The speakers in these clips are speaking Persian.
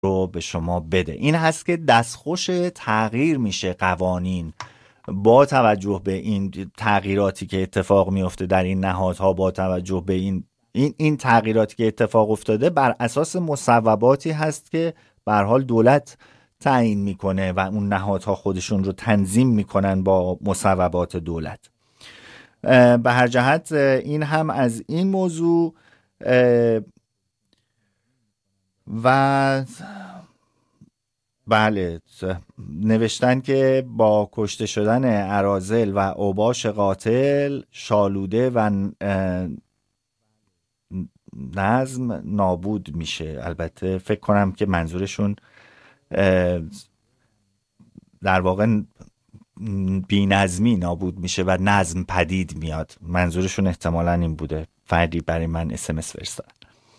رو به شما بده. این هست که دستخوش تغییر میشه قوانین با توجه به این تغییراتی که اتفاق میفته در این نهادها، با توجه به این تغییراتی که اتفاق افتاده بر اساس مصوباتی هست که به هر حال دولت تعیین میکنه و اون نهادها خودشون رو تنظیم میکنن با مصوبات دولت. به هر جهت این هم از این موضوع. و بله، نوشتن که با کشته شدن اراذل و اوباش قاتل، شالوده و نظم نابود میشه. البته فکر کنم که منظورشون در واقع بی‌نظمی نابود میشه و نظم پدید میاد. منظورشون احتمالاً این بوده. فردی برای من SMS فرستاد.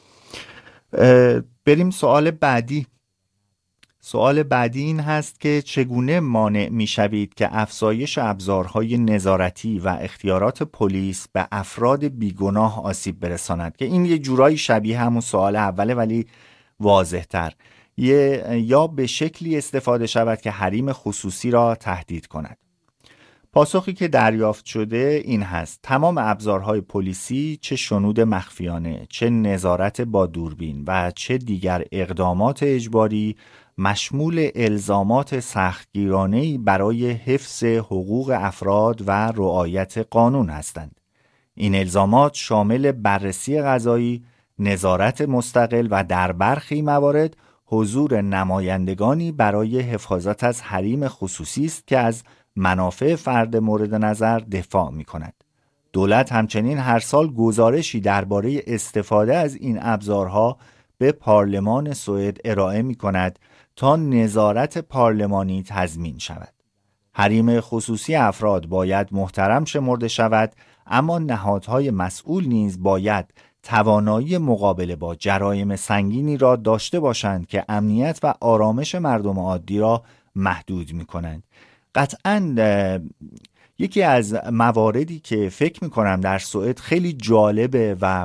بریم سوال بعدی. سوال بعدی این هست که چگونه مانع میشوید که افزایش ابزارهای نظارتی و اختیارات پلیس به افراد بیگناه آسیب برساند؟ که این یه جورایی شبیه همون سوال اوله ولی واضح تر. یا به شکلی استفاده شود که حریم خصوصی را تهدید کند. پاسخی که دریافت شده این هست: تمام ابزارهای پلیسی، چه شنود مخفیانه، چه نظارت با دوربین و چه دیگر اقدامات اجباری، مشمول الزامات سختگیرانه‌ای برای حفظ حقوق افراد و رعایت قانون هستند. این الزامات شامل بررسی قضایی، نظارت مستقل و در برخی موارد حضور نمایندگانی برای حفاظت از حریم خصوصی است که از منافع فرد مورد نظر دفاع می کند. دولت همچنین هر سال گزارشی درباره استفاده از این ابزارها به پارلمان سوئد ارائه می کند تا نظارت پارلمانی تضمین شود. حریم خصوصی افراد باید محترم شمرده شود، اما نهادهای مسئول نیز باید توانایی مقابله با جرایم سنگینی را داشته باشند که امنیت و آرامش مردم عادی را محدود می کنند. قطعاً یکی از مواردی که فکر می کنم در سوئد خیلی جالبه و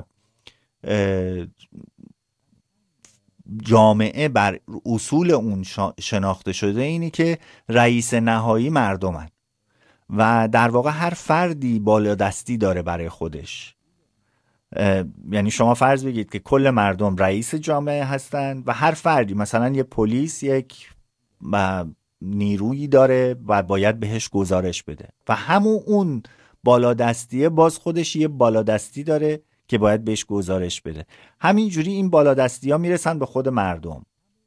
جامعه بر اصول اون شناخته شده اینی که رئیس نهایی مردمن و در واقع هر فردی بالادستی داره برای خودش. یعنی شما فرض بگید که کل مردم رئیس جامعه هستن و هر فردی، مثلا یه پلیس یک نیرویی داره و باید بهش گزارش بده و همون اون بالادستیه باز خودش یه بالادستی داره که باید بهش گزارش بده. همینجوری این بالادستی ها میرسن به خود مردم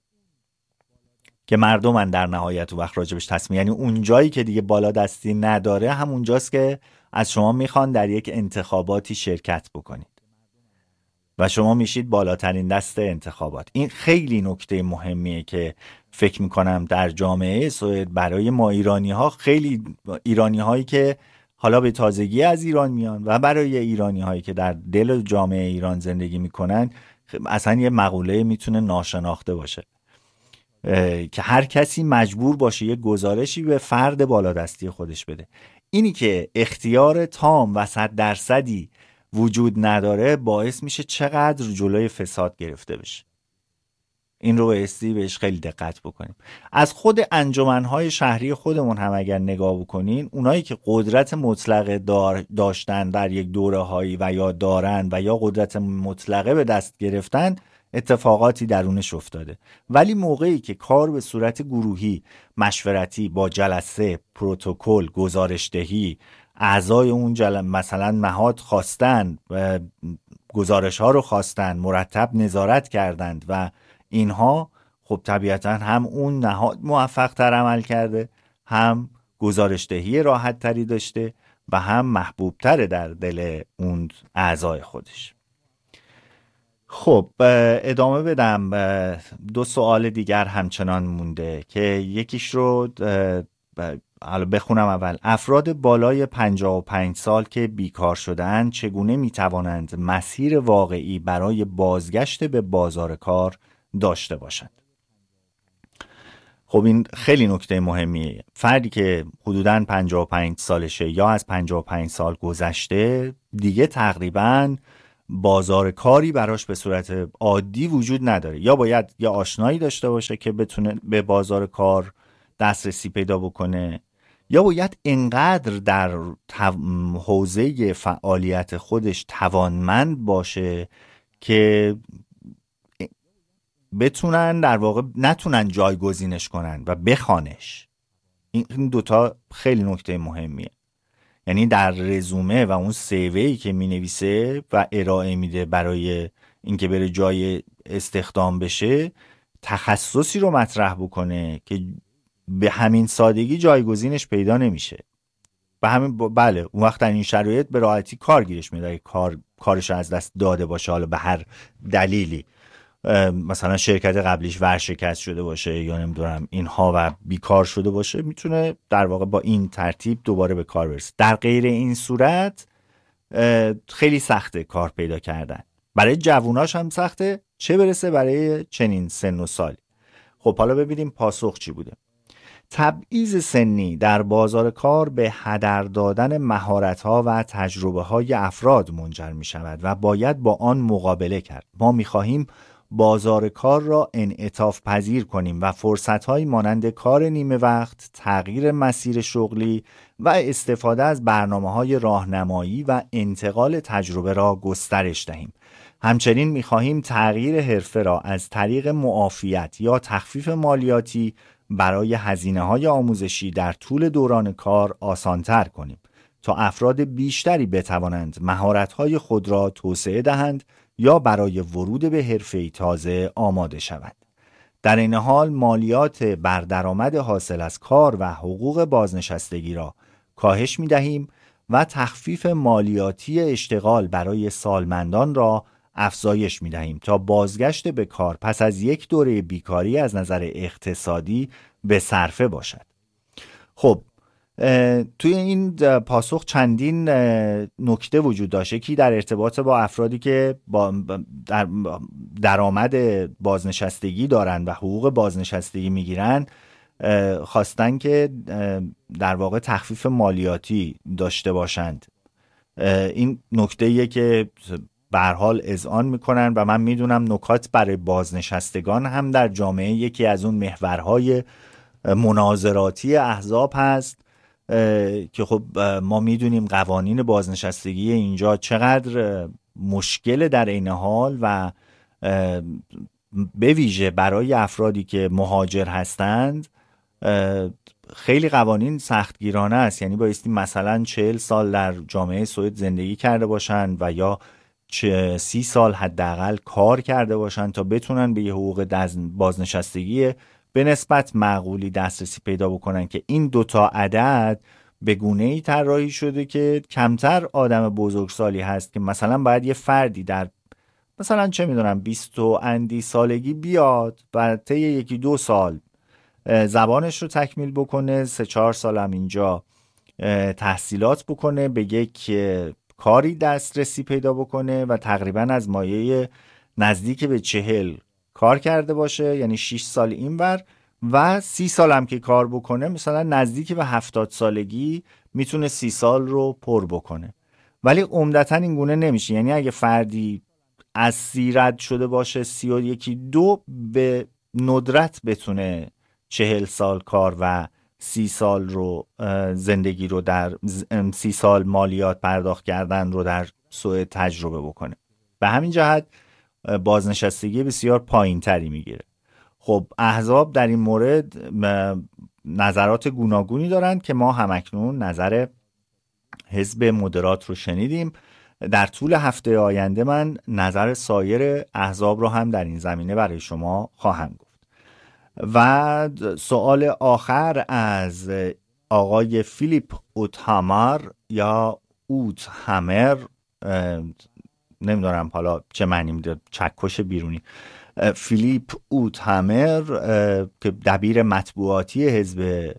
که مردمن در نهایت و وقت راجبش تصمیم. یعنی اون جایی که دیگه بالادستی نداره همون جاست که از شما میخوان در یک انتخاباتی شرکت بکنید و شما میشید بالاترین دست انتخابات. این خیلی نکته مهمیه که فکر میکنم در جامعه سوئد برای ما ایرانی ها، خیلی ایرانی هایی که حالا به تازگی از ایران میان و برای ایرانی هایی که در دل جامعه ایران زندگی میکنن، اصلا یه مقوله میتونه ناشناخته باشه که هر کسی مجبور باشه یه گزارشی به فرد بالادستی خودش بده. اینی که اختیار تام و 100% وجود نداره باعث میشه چقدر جلوی فساد گرفته بشه. این رو بایستی بهش خیلی دقت بکنیم. از خود انجمنهای شهری خودمون هم اگر نگاه بکنین، اونایی که قدرت مطلقه داشتن در یک دوره هایی و یا دارن و یا قدرت مطلقه به دست گرفتن، اتفاقاتی درونش افتاده. ولی موقعی که کار به صورت گروهی، مشورتی، با جلسه، پروتکل، گزارشدهی، اعضای اون مثلا نهاد خواستن گزارش ها رو خواستن، مرتب نظارت کردند و اینها، خب طبیعتا هم اون نهاد موفق تر عمل کرده، هم گزارشدهی راحت تری داشته و هم محبوب تره در دل اون اعضای خودش. خب ادامه بدم. 2 سوال دیگر همچنان مونده که یکیش رو بخونم اول. افراد بالای 55 سال که بیکار شده‌اند چگونه میتوانند مسیر واقعی برای بازگشت به بازار کار داشته باشند؟ خب این خیلی نکته مهمیه. فردی که حدوداً 55 سالشه یا از 55 سال گذشته دیگه تقریباً بازار کاری براش به صورت عادی وجود نداره. یا باید یه آشنایی داشته باشه که بتونه به بازار کار دسترسی پیدا بکنه، یا باید انقدر در حوزه فعالیت خودش توانمند باشه که بتونن در واقع نتونن جایگزینش کنن و بخوانش. این دوتا خیلی نکته مهمیه. یعنی در رزومه و اون سیوی که می نویسه و ارائه میده برای اینکه بره جای استخدام بشه، تخصصی رو مطرح بکنه که به همین سادگی جایگزینش پیدا نمیشه. به همین بله اون وقت در این شرایط به راحتی کارگیرش میده، کارش از دست داده باشه، حالا به هر دلیلی، مثلا شرکت قبلیش ورشکست شده باشه یا نمیدونم اینها و بیکار شده باشه، میتونه در واقع با این ترتیب دوباره به کار برسه. در غیر این صورت خیلی سخته کار پیدا کردن. برای جووناش هم سخته، چه برسه برای چنین سن و سالی. خب حالا ببینیم پاسخ چی بوده. تبعیض سنی در بازار کار به هدر دادن مهارت‌ها و تجربه‌های افراد منجر می‌شود و باید با آن مقابله کرد. ما می‌خواهیم بازار کار را انعطاف پذیر کنیم و فرصت‌هایی مانند کار نیمه وقت، تغییر مسیر شغلی و استفاده از برنامه‌های راهنمایی و انتقال تجربه را گسترش دهیم. همچنین می‌خواهیم تغییر حرفه را از طریق معافیت یا تخفیف مالیاتی برای هزینه‌های آموزشی در طول دوران کار آسان‌تر کنیم تا افراد بیشتری بتوانند مهارت‌های خود را توسعه دهند یا برای ورود به حرفه‌ای تازه آماده شوند. در این حال مالیات بر درآمد حاصل از کار و حقوق بازنشستگی را کاهش می‌دهیم و تخفیف مالیاتی اشتغال برای سالمندان را افزایش می‌دهیم تا بازگشت به کار پس از یک دوره بیکاری از نظر اقتصادی به صرفه باشد. خب توی این پاسخ چندین نکته وجود داشته که در ارتباط با افرادی که با درآمد بازنشستگی دارن و حقوق بازنشستگی میگیرن خواستن که در واقع تخفیف مالیاتی داشته باشند. این نکته‌ایه که به هر حال اذعان میکنن و من میدونم نکات برای بازنشستگان هم در جامعه یکی از اون محورهای مناظراتی احزاب هست که خب ما میدونیم قوانین بازنشستگی اینجا چقدر مشکل در این حال و به ویژه برای افرادی که مهاجر هستند خیلی قوانین سختگیرانه است. یعنی بایستی مثلا 40 سال در جامعه سوئد زندگی کرده باشند و یا 30 سال حداقل کار کرده باشند تا بتونن به یه حقوق بازنشستگی به نسبت معقولی دسترسی پیدا بکنن که این دوتا عدد به گونه‌ای طراحی شده که کمتر آدم بزرگسالی هست که مثلا باید یه فردی در مثلا چه میدونم 20 و اندی سالگی بیاد و طی یکی دو سال زبانش رو تکمیل بکنه، 3-4 سال هم اینجا تحصیلات بکنه، به یک کاری دسترسی پیدا بکنه و تقریبا از مایه نزدیک به 40 کار کرده باشه، یعنی 6 سال اینور و 30 سال هم که کار بکنه مثلا نزدیک به 70 سالگی میتونه 30 سال رو پر بکنه. ولی عمدتا این گونه نمیشه. یعنی اگه فردی از 30 رد شده باشه 31 به ندرت بتونه 40 سال کار و 30 سال رو زندگی رو در 30 سال مالیات پرداخت کردن رو در سوئد تجربه بکنه. به همین جهت بازنشستگی بسیار پایین تری میگیره. خب احزاب در این مورد نظرات گوناگونی دارند که ما همکنون نظر حزب مدرات رو شنیدیم. در طول هفته آینده من نظر سایر احزاب رو هم در این زمینه برای شما خواهم گفت. و سوال آخر از آقای فیلیپ اوتهامر یا اوتهامر، نمیدونم حالا چه معنی میده، چکش بیرونی، فیلیپ اوتهامر که دبیر مطبوعاتی حزب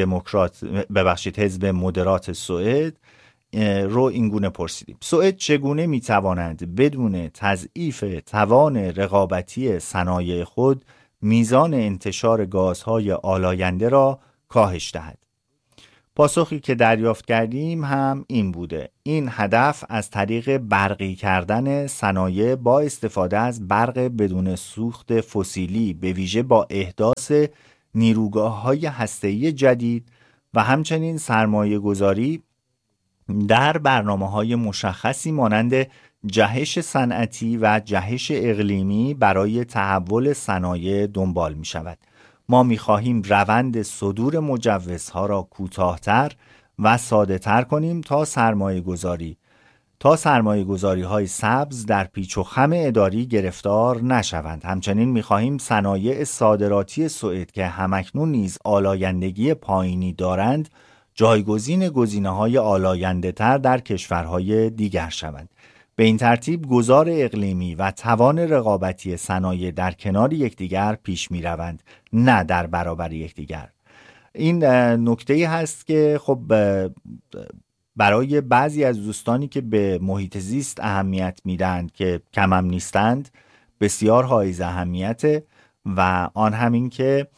حزب مدرات سوئد رو اینگونه پرسیدیم: سوئد چگونه میتواند بدون تضعیف توان رقابتی صنایع خود میزان انتشار گازهای آلاینده را کاهش دهد؟ پاسخی که دریافت کردیم هم این بوده: این هدف از طریق برقی کردن صنایع با استفاده از برق بدون سوخت فسیلی، به ویژه با احداث نیروگاه‌های هسته‌ای جدید و همچنین سرمایه گذاری در برنامه‌های مشخصی مانند جهش صنعتی و جهش اقلیمی برای تحول صنایع دنبال می شود. ما می خواهیم روند صدور مجوزها را کوتاه‌تر و ساده‌تر کنیم تا سرمایه گذاری های سبز در پیچ و خم اداری گرفتار نشوند. همچنین می خواهیم صنایع صادراتی سوئد که همکنون نیز آلایندگی پایینی دارند جایگزین گزینه‌های آلاینده‌تر در کشورهای دیگر شوند. به این ترتیب گذار اقلیمی و توان رقابتی صنایع در کنار یکدیگر پیش می‌روند، نه در برابر یکدیگر. این نکته هست که خب برای بعضی از دوستانی که به محیط زیست اهمیت میدن که کم هم نیستند بسیار حائز اهمیته و آن همین که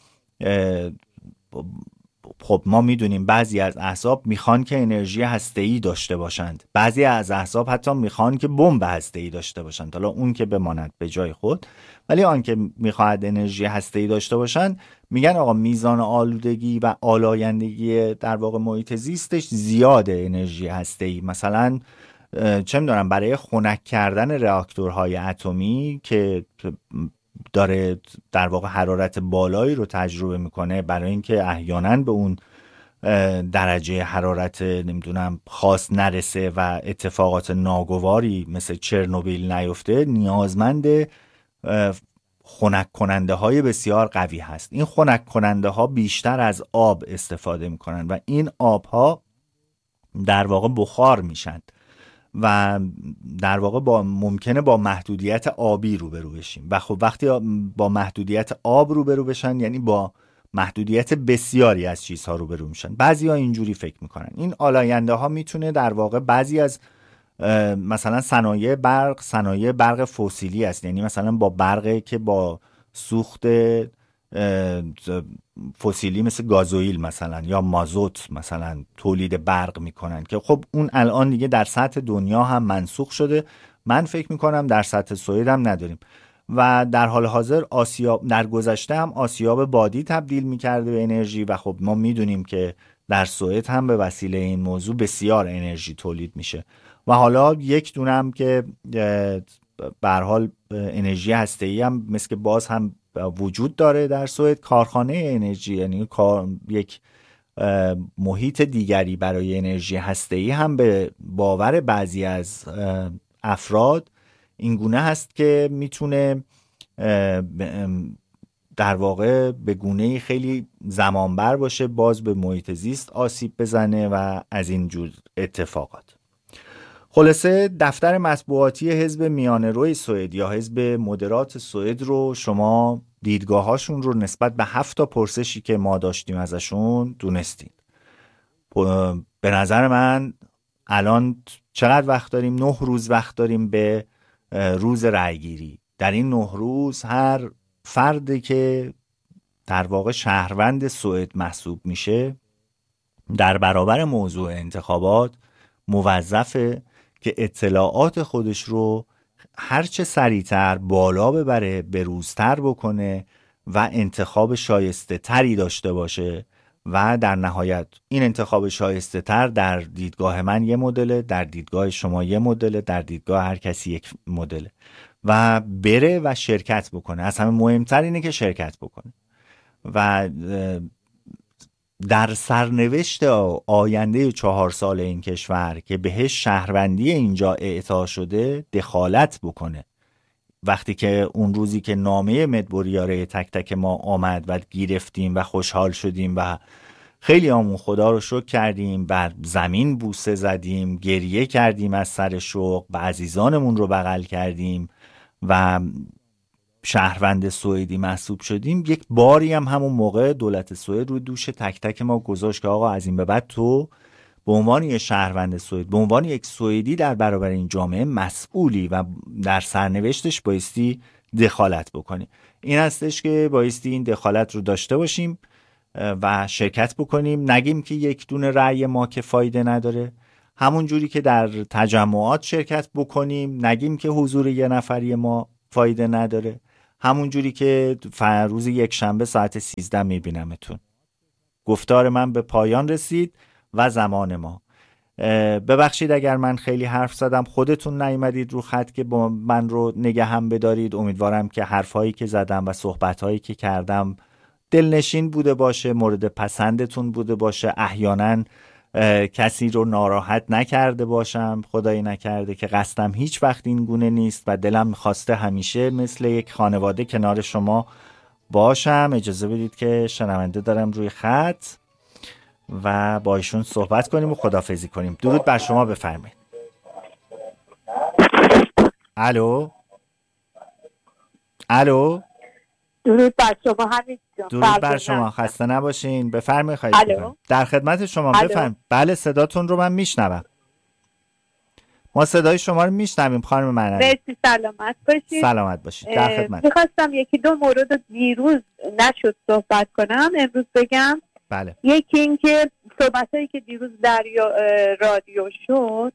خب ما میدونیم بعضی از احزاب میخوان که انرژی هسته‌ای داشته باشند، بعضی از احزاب حتی میخوان که بمب هسته‌ای داشته باشند، حالا اون که بماند به جای خود، ولی آن که میخواد انرژی هسته‌ای داشته باشند میگن آقا میزان آلودگی و آلایندگی در واقع محیط زیستش زیاده انرژی هسته‌ای، مثلا چه میدونم برای خنک کردن راکتورهای اتمی که داره در واقع حرارت بالایی رو تجربه میکنه، برای اینکه احیانا به اون درجه حرارت نمیدونم خاص نرسه و اتفاقات ناگواری مثل چرنوبیل نیفته، نیازمند خنک کننده های بسیار قوی هست. این خنک کننده ها بیشتر از آب استفاده میکنن و این آب ها در واقع بخار میشن و در واقع ممکنه با محدودیت آبی روبرو بشیم و خب وقتی با محدودیت آب روبرو بشن یعنی با محدودیت بسیاری از چیزها روبرو میشن. بعضیا اینجوری فکر میکنن این آلاینده ها میتونه در واقع بعضی از مثلا صنایع برق فسیلی است، یعنی مثلا با برقی که با سوخت فسیلی مثل گازوئیل مثلا یا مازوت مثلا تولید برق میکنن که خب اون الان دیگه در سطح دنیا هم منسوخ شده. من فکر میکنم در سطح سوئد هم نداریم و در حال حاضر در گذشته هم آسیاب بادی تبدیل میکرده به انرژی و خب ما میدونیم که در سوئد هم به وسیله این موضوع بسیار انرژی تولید میشه و حالا یک دونم که به هر حال انرژی هسته‌ای هم مثل که باز هم وجود داره در سوئد، کارخانه انرژی، یعنی یک محیط دیگری برای انرژی هسته‌ای هم به باور بعضی از افراد این گونه هست که میتونه در واقع به گونه‌ای خیلی زمانبر باشه، باز به محیط زیست آسیب بزنه و از این جور اتفاقات. خلاصه دفتر مطبوعاتی حزب میانه‌رو سوئد یا حزب مدرات سوئد رو شما دیدگاهاشون رو نسبت به 7 تا پرسشی که ما داشتیم ازشون دونستید. به نظر من الان چقدر وقت داریم؟ 9 روز وقت داریم به روز رأیگیری. در این 9 روز هر فردی که در واقع شهروند سوئد محسوب میشه در برابر موضوع انتخابات موظفه که اطلاعات خودش رو هرچه سریعتر بالا ببره، بروزتر بکنه و انتخاب شایسته تری داشته باشه و در نهایت این انتخاب شایسته تر در دیدگاه من یه مدله، در دیدگاه شما یه مدله، در دیدگاه هر کسی یک مدله و بره و شرکت بکنه. از همه مهمتر اینه که شرکت بکنه و در سرنوشت آینده 4 سال این کشور که بهش شهروندی اینجا اعطا شده دخالت بکنه. وقتی که اون روزی که نامه مدبوریاره تک تک ما آمد و گرفتیم و خوشحال شدیم و خیلی همون خدا رو شکر کردیم، بر زمین بوسه زدیم، گریه کردیم از سر شوق و عزیزانمون رو بغل کردیم و شهروند سوئدی محسوب شدیم، یک باری هم همون موقع دولت سوئد رو دوش تک تک ما گذاشت که آقا از این به بعد تو به عنوان یک شهروند سوئد، به عنوان یک سوئدی در برابر این جامعه مسئولی و در سرنوشتش بایستی دخالت بکنی. این هستش که بایستی این دخالت رو داشته باشیم و شرکت بکنیم. نگیم که یک دونه رأی ما که فایده نداره، همون جوری که در تجمعات شرکت بکنیم. نگیم که حضور یه نفری ما فایده نداره، همون جوری که روز یک شنبه ساعت 13 میبینمتون. گفتار من به پایان رسید و زمان ما. ببخشید اگر من خیلی حرف زدم، خودتون نیومدید رو خط که با من رو نگهم بدارید. امیدوارم که حرفایی که زدم و صحبتهایی که کردم دلنشین بوده باشه، مورد پسندتون بوده باشه، احیانا کسی رو ناراحت نکرده باشم. خدایی نکرده که قصدم هیچ وقت این گونه نیست و دلم میخواسته همیشه مثل یک خانواده کنار شما باشم. اجازه بدید که شنونده دارم روی خط و با ایشون صحبت کنیم و خداحافظی کنیم. درود بر شما، بفرمایید. الو الو، درود بر شما حمید جان. درود بر شما، خسته نباشین. بفرمایید. خواهش می‌کنم. در خدمت شما. بفرمایید. بله صداتون رو من میشنوم. ما صدای شما رو میشنویم خانم معنوی. مرسی، سلامت باشید. سلامت باشید. در خدمت. می‌خواستم یکی دو مورد رو دیروز نشد صحبت کنم، امروز بگم. بله. یکی این که صحبتایی که دیروز در رادیو شد،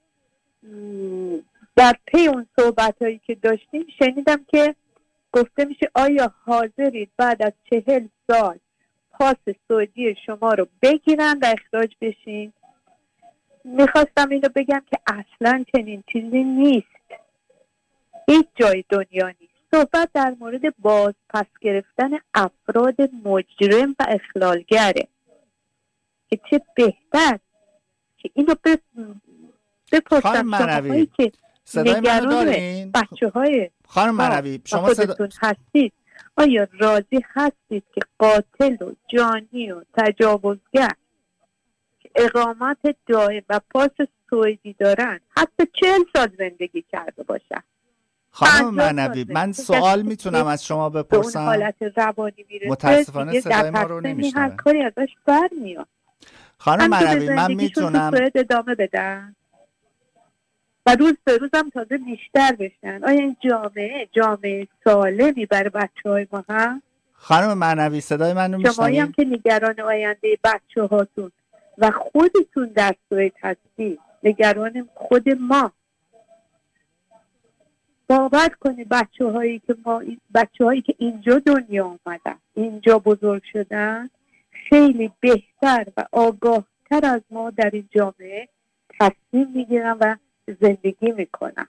در پی اون صحبتایی که داشتیم شنیدم که گفته میشه آیا حاضرید بعد از 40 سال پاس سعودی شما رو بگیرن و اخراج بشین؟ میخواستم اینو بگم که اصلا چنین چیزی نیست، هیچ جای دنیا نیست. صحبت در مورد باز پس گرفتن افراد مجرم و اخلالگره که چه بهتر که اینو بپرسم شماهایی که نگران بچه های خانم معنوی شما هستید، آیا راضی هستید که قاتل و جانی و تجاوزگر که اقامت دائم و پاس سعودی دارن حتی 40 سال زندگی کرده باشن؟ خانم معنوی من سوال میتونم از شما بپرسم؟ اون حالت روانی میرسه، متاسفانه صدای ما رو نمیشنوم. هر کاری ازش برمیاد. خانم معنوی من میتونم ادامه بدم و روز به روزم تازه بیشتر بشن. آیا این جامعه سالمی برای بچه‌های ما هم؟ خانم معنوی صدای من رو میشنوید؟ شمایی هم که نگران آینده بچه‌هاتون و خودتون در سوئد هستی، نگران خود ما. باور کنید بچه‌هایی که اینجا دنیا آمدن، اینجا بزرگ شدن، خیلی بهتر و آگاهتر از ما در این جامعه تصمیم میگیرن و زندگی میکنن.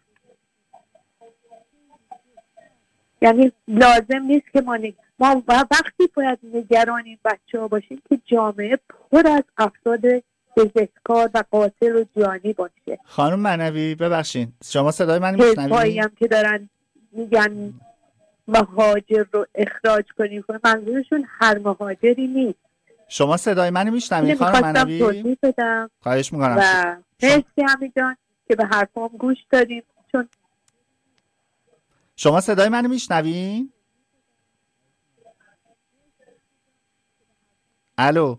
یعنی لازم نیست که ما وقتی باید نگران این بچه ها باشیم که جامعه پر از افراد بزهکار و قاتل و جانی باشه. خانم معنوی ببخشید شما صدای من میشنوید؟ حزبایی هم که دارن میگن مهاجر رو اخراج کنیم، منظورشون هر مهاجری نیست. شما صدای منو میشنوید خانم معنوی؟ خواهش میکنم. و مرسی حمید جان که به حرفام گوش دادیم. چون شما صدای منو میشنوین؟ الو.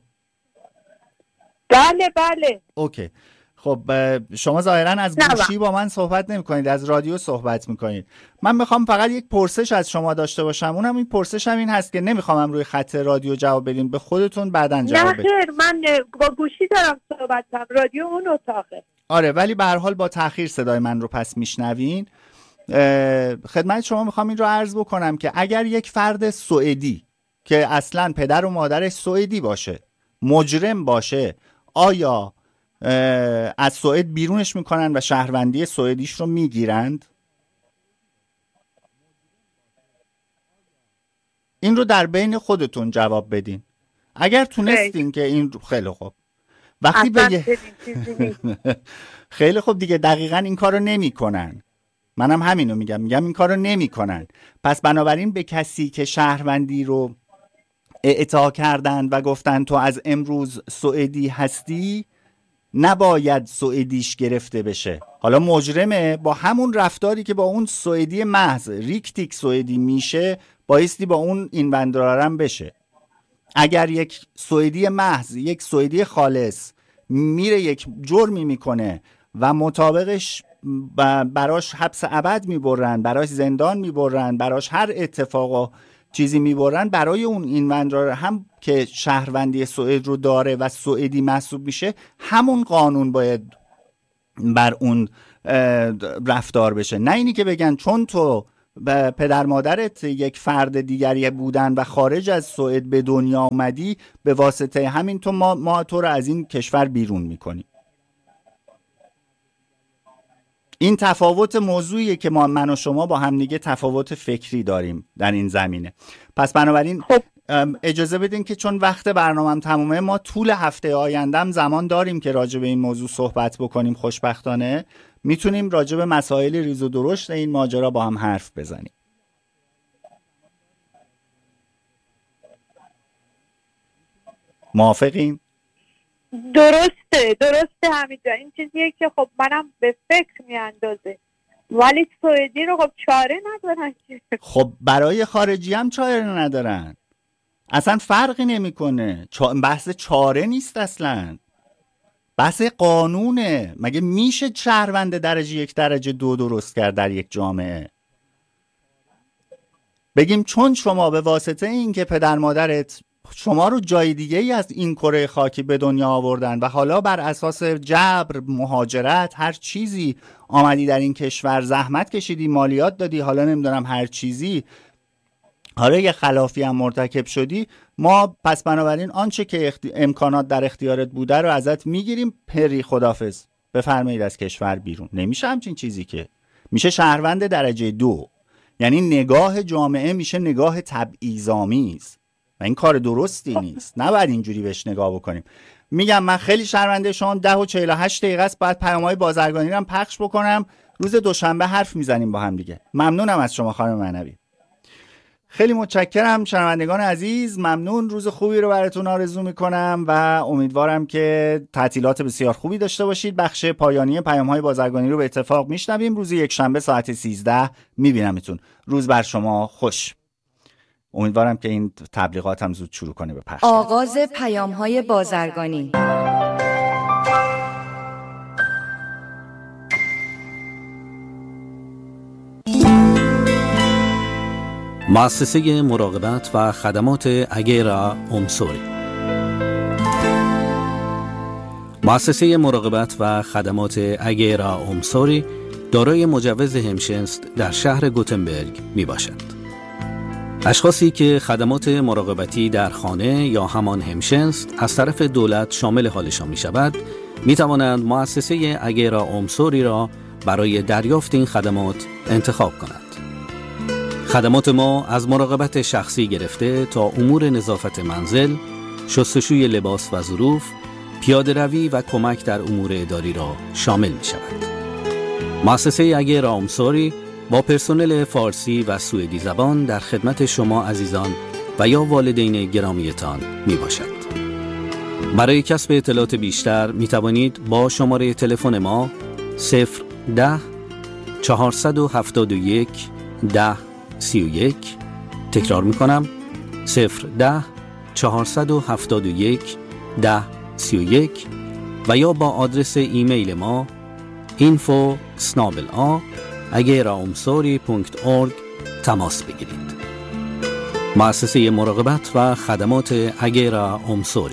بله. اوکی. خب شما ظاهرا از گوشی با من صحبت نمی کنید، از رادیو صحبت می کنید. من میخوام فقط یک پرسش از شما داشته باشم. اونم این پرسشم این هست که نمیخوام روی خط رادیو جواب بدین، به خودتون بعداً جواب بدین. نه خیر، من با گوشی دارم صحبت کنم، رادیو اون اتاقه. آره ولی به هر حال با تأخیر صدای من رو پس میشنوین. خدمت شما میخوام این رو عرض بکنم که اگر یک فرد سوئدی که اصلاً پدر و مادرش سوئدی باشه، مجرم باشه، آیا از سوئد بیرونش میکنن و شهروندی سوئدیش رو میگیرند؟ این رو در بین خودتون جواب بدین. اگر تونستین که این خیلی خوب. وقتی خیلی خوب دیگه، دقیقاً این کارو نمیکنن. منم همینو میگم این کارو نمیکنن. پس بنابراین به کسی که شهروندی رو اعطا کردن و گفتن تو از امروز سوئدی هستی، نباید سوئدیش گرفته بشه. حالا مجرمه، با همون رفتاری که با اون سوئدی محض ریکتیک سوئدی میشه بایستی با اون اینوندرارم بشه. اگر یک سوئدی محض، یک سوئدی خالص میره یک جرمی میکنه و مطابقش براش حبس ابد میبرن، براش زندان میبرن، براش هر اتفاق چیزی میبرن، برای اون اینوندار هم که شهروندی سوئد رو داره و سوئدی محسوب میشه، همون قانون باید بر اون رفتار بشه. نه اینی که بگن چون تو پدر مادرت یک فرد دیگری بودن و خارج از سوئد به دنیا آمدی، به واسطه همین تو ما تو رو از این کشور بیرون میکنیم. این تفاوت موضوعیه که من و شما با هم دیگه تفاوت فکری داریم در این زمینه. پس بنابراین اجازه بدین که چون وقت برنامه‌ام تمومه، ما طول هفته آیندهم زمان داریم که راجع به این موضوع صحبت بکنیم. خوشبختانه میتونیم راجع به مسائل ریز و درشت این ماجرا با هم حرف بزنیم. موافقین؟ درسته همینجا. این چیزیه که خب منم به فکر میاندازه، ولی سوئدی رو خب چاره ندارن. خب برای خارجی هم چاره ندارن، اصلا فرقی نمیکنه. بحث چاره نیست، اصلا بحث قانونه. مگه میشه شهروند درجه 1 درجه 2 درست کرد در یک جامعه؟ بگیم چون شما به واسطه این که پدر مادرت شما رو جای دیگه ای از این کره خاکی به دنیا آوردن و حالا بر اساس جبر، مهاجرت، هر چیزی آمدی در این کشور، زحمت کشیدی، مالیات دادی، حالا نمیدونم هر چیزی، حالا یه خلافی هم مرتکب شدی، ما پس بنابراین آنچه که امکانات در اختیارت بوده رو ازت میگیریم، پری خدافظ، بفرمایید از کشور بیرون. نمیشه همچین چیزی، که میشه شهروند درجه 2. یعنی نگاه جامعه میشه نگاه تبعیض‌آمیز و این کار درستی نیست. نباید اینجوری بهش نگاه بکنیم. میگم من خیلی شرمنده شما 10:48 دقیقه است، بعد پیام‌های بازرگانی رو هم پخش بکنم. روز دوشنبه حرف میزنیم با هم دیگه. ممنونم از شما خانم معنوی. خیلی متشکرم شنوندگان عزیز، ممنون. روز خوبی رو براتون آرزو میکنم و امیدوارم که تعطیلات بسیار خوبی داشته باشید. بخش پایانی پیام‌های بازرگانی رو به اتفاق میشنویم. روز یکشنبه ساعت 13 میبینمتون. روز بر شما خوش. امیدوارم که این تبلیغات هم زود شروع کنه به پخش. آغاز پیام‌های بازرگانی. مؤسسه مراقبت و خدمات اگیرا اومسوری. مؤسسه مراقبت و خدمات اگیرا اومسوری دارای مجوز همشنست در شهر گوتنبرگ می باشد. اشخاصی که خدمات مراقبتی در خانه یا همان همشنست از طرف دولت شامل حالشان می شود، می توانند مؤسسه اگیرا اومسوری را برای دریافت این خدمات انتخاب کنند. خدمات ما از مراقبت شخصی گرفته تا امور نظافت منزل، شستشوی لباس و ظروف، پیاده روی و کمک در امور اداری را شامل می شود. مؤسسه اگیرا اومسوری با پرسنل فارسی و سوئدی زبان در خدمت شما عزیزان و یا والدین گرامیتان می باشد. برای کسب اطلاعات بیشتر می توانید با شماره تلفن ما 010 471 1031 تکرار می کنم 010 471 1031 و یا با آدرس ایمیل ما info@ageraomsori.org تماس بگیرید. مؤسسه مراقبت و خدمات اگیرا اومسوری.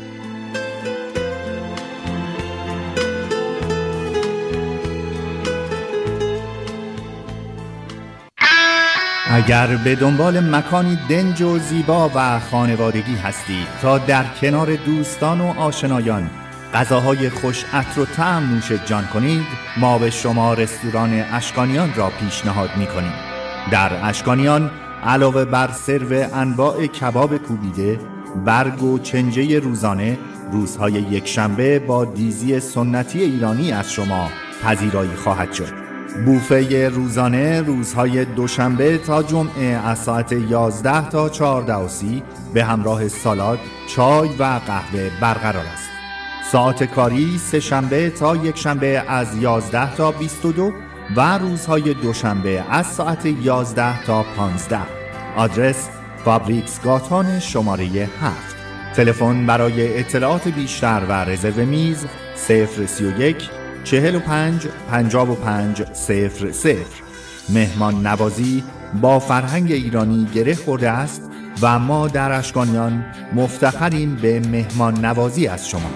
اگر به دنبال مکانی دنج و زیبا و خانوادگی هستید تا در کنار دوستان و آشنایان غذاهای خوش عطر و طعم نوش جان کنید، ما به شما رستوران اشکانیان را پیشنهاد می‌کنیم. در اشکانیان علاوه بر سرو انواع کباب کوبیده، برگ و چنجه روزانه، روزهای یکشنبه با دیزی سنتی ایرانی از شما پذیرایی خواهد شد. بوفه روزانه روزهای دوشنبه تا جمعه از ساعت 11 تا 14:30 به همراه سالاد، چای و قهوه برقرار است. ساعت کاری سه شنبه تا یک شنبه از 11 تا 22 و روزهای دوشنبه از ساعت 11 تا 15. آدرس فابریکس گاتان شماره 7. تلفن برای اطلاعات بیشتر و رزرو میز 031 45 55 00. مهمان نوازی با فرهنگ ایرانی گره خورده است و ما در اشکانیان مفتخریم به مهمان نوازی از شما.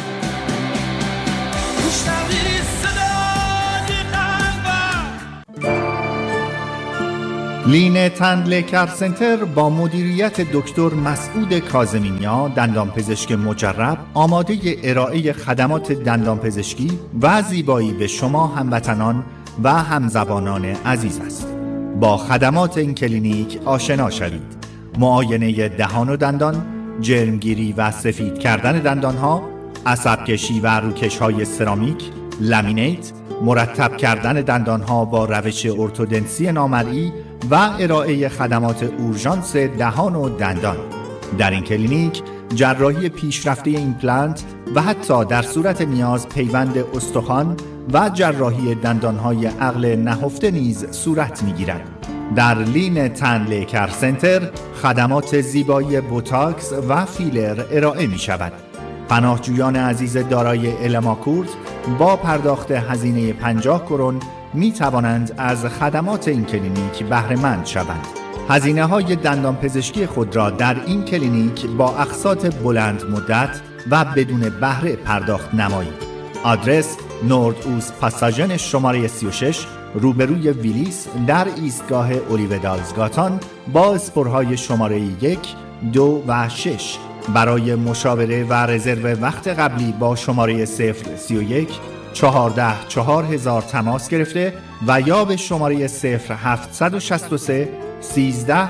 لین تندله کر سنتر با مدیریت دکتر مسعود کاظمینیا، دندانپزشک مجرب، آماده ارائه خدمات دندانپزشکی و زیبایی به شما هموطنان و همزبانان عزیز است. با خدمات این کلینیک آشنا شوید. معاینه دهان و دندان، جرمگیری و سفید کردن دندانها، عصبکشی و روکش‌های سرامیک، لامینیت، مرتب کردن دندانها با روش ارتودنسی نامرئی و ارائه خدمات اورژانس دهان و دندان. در این کلینیک جراحی پیشرفته ایمپلنت و حتی در صورت نیاز پیوند استخوان و جراحی دندانهای عقل نهفته نیز صورت می‌گیرد. در لین تندله کر سنتر خدمات زیبایی بوتاکس و فیلر ارائه می شود. پناهجویان عزیز دارای الماکورت با پرداخت هزینه 50 کرون می توانند از خدمات این کلینیک بهره مند شوند. هزینه های دندان پزشکی خود را در این کلینیک با اقساط بلند مدت و بدون بهره پرداخت نمایید. آدرس نورد اوست پاساژن شماره 36 روبروی ویلیس در ایستگاه اولیودالزگاتان با اسپورهای شماره 1، 2 و 6. برای مشاوره و رزرو وقت قبلی با شماره 031 14 4000 تماس گرفته و یا به شماره 0763 13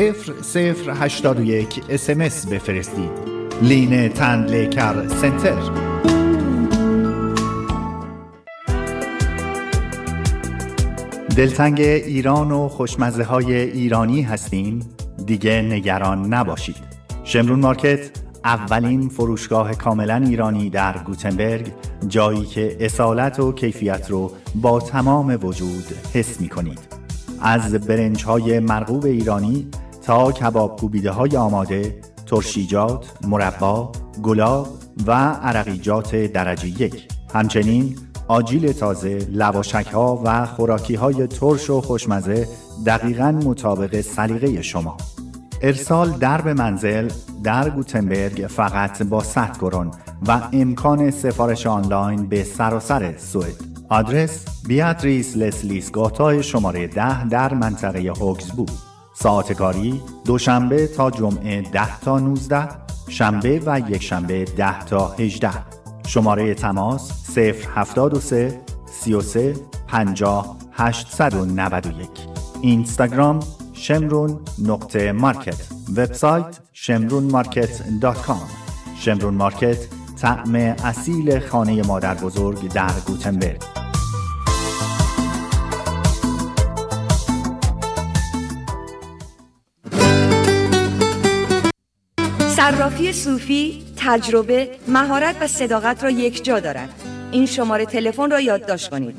0081 SMS بفرستید. لین تندله کر سنتر. دلتنگ ایران و خوشمزه های ایرانی هستین؟ دیگه نگران نباشید. شمرون مارکت اولین فروشگاه کاملا ایرانی در گوتنبرگ، جایی که اصالت و کیفیت رو با تمام وجود حس می کنید. از برنج های مرغوب ایرانی تا کباب کوبیده های آماده، ترشیجات، مربا، گلاب و عرقیجات درجه 1. همچنین آجیل تازه، لواشک ها و خوراکی های ترش و خوشمزه دقیقاً مطابق سلیقه شما. ارسال در به منزل در گوتنبرگ فقط با 100 کرون و امکان سفارش آنلاین به سراسر سوئد. آدرس بیاتریس لسلیس گاتا شماره 10 در منطقه هوکسبو. ساعت کاری دوشنبه تا جمعه 10 تا 19، شنبه و یک شنبه 10 تا 18. شماره تماس 073 33 50 891. اینستاگرام شمرون.مارکت. وبسایت shemrunmarket.com. شمرون مارکت، طعم اصیل خانه مادر بزرگ در گوتنبرگ. صرافی صوفی تجربه، مهارت و صداقت را یک جا دارد. این شماره تلفن را یادداشت کنید: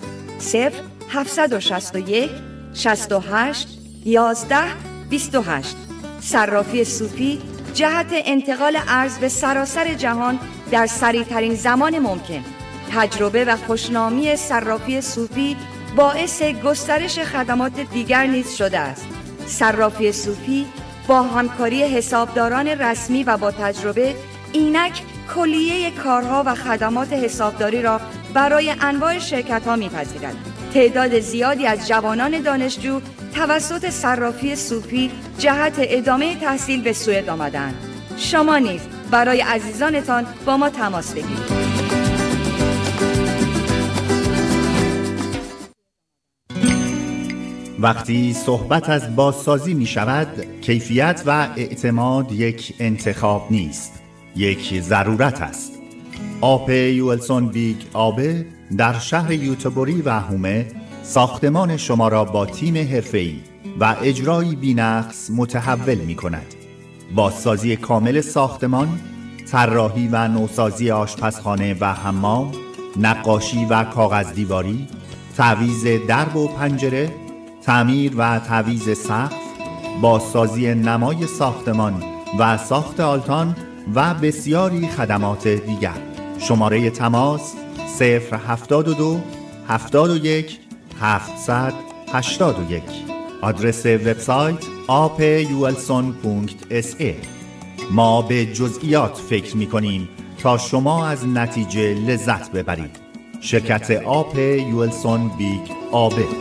0761 68 11 28. صرافی صوفی جهت انتقال ارز به سراسر جهان در سریع‌ترین زمان ممکن. تجربه و خوشنامی صرافی صوفی باعث گسترش خدمات دیگر نیز شده است. صرافی صوفی با همکاری حسابداران رسمی و با تجربه اینک کلیه کارها و خدمات حسابداری را برای انواع شرکت‌ها می‌پذیرد. تعداد زیادی از جوانان دانشجو توسط صرافی صوفی جهت ادامه تحصیل به سوئد آمدند. شما نیز برای عزیزانتان با ما تماس بگیرید. وقتی صحبت از بازسازی می شود، کیفیت و اعتماد یک انتخاب نیست، یک ضرورت است. آپ یولسون بیگ آبه در شهر یوتبوری و هومه ساختمان شما را با تیم حرفه‌ای و اجرایی بی‌نقص متحول می کند. بازسازی کامل ساختمان، طراحی و نوسازی آشپزخانه و حمام، نقاشی و کاغذدیواری، تعویض درب و پنجره، تعمیر و تعویض سقف، بازسازی نمای ساختمان و ساخت آلتان و بسیاری خدمات دیگر. شماره تماس 072 71 781. آدرس وبسایت apulson.sa. ما به جزئیات فکر می‌کنیم تا شما از نتیجه لذت ببرید. شرکت آپ یولسون بیگ آبه.